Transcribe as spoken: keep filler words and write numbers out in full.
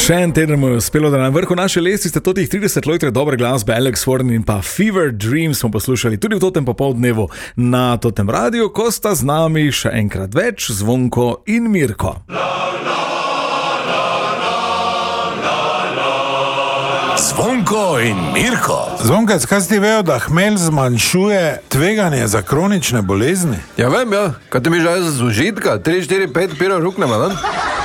Še en teden mu je uspelo, da na vrhu naše lestvice totih trideset lojtre dobre glasbe Alex Warren in pa Fever Dreams smo poslušali tudi v totem popoldnevu na totem radiju, ko sta z nami še enkrat več Zvonko in Mirko. Zvonko in Mirko. Zvonka, kaj si ti vejo, da hmelj zmanjšuje tveganje za kronične bolezni? Ja vem, ja. Kaj ti mi že z užitka? tri, štiri, pet piro ruk nema, ne?